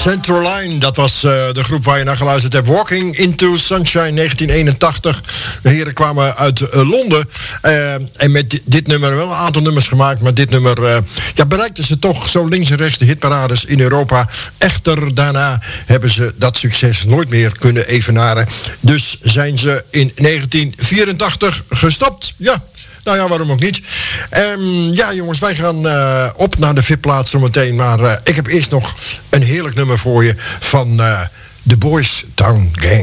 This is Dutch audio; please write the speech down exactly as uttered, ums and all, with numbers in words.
Central Line, dat was uh, de groep waar je naar geluisterd hebt. Walking into Sunshine, negentien eenentachtig. De heren kwamen uit uh, Londen. Uh, en met dit, dit nummer, wel een aantal nummers gemaakt, maar dit nummer, uh, ja, bereikten ze toch zo links en rechts de hitparades in Europa. Echter, daarna hebben ze dat succes nooit meer kunnen evenaren. Dus zijn ze in negentien vierentachtig gestopt. Ja. Nou ja, waarom ook niet. Um, ja, jongens, wij gaan uh, op naar de V I P-plaats zometeen. Maar uh, ik heb eerst nog een heerlijk nummer voor je van uh, de Boys Town Gang.